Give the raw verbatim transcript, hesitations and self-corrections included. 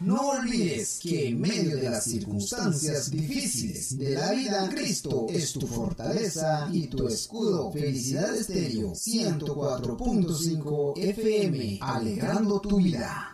No olvides que en medio de las circunstancias difíciles de la vida, Cristo es tu fortaleza y tu escudo. Felicidad Estéreo ciento cuatro punto cinco F M, alegrando tu vida.